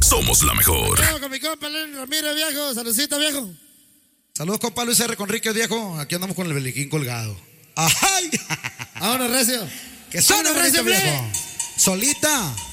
somos la mejor. Llego con mi compa Lenny Ramírez, viejo. Saludcita, viejo. Saludos, compa Luis R. Conríquez, viejo. Aquí andamos con el beliquín colgado. ¡Ay! Vámonos, recio. ¡Que suene ¡Vámonos, bonito, recio, viejo! Solita.